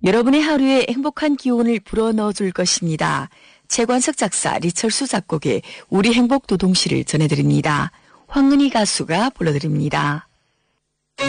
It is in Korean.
여러분의 하루에 행복한 기운을 불어넣어 줄 것입니다. 최관석 작사, 리철수 작곡의 우리 행복 도동시를 전해드립니다. 황은희 가수가 불러드립니다.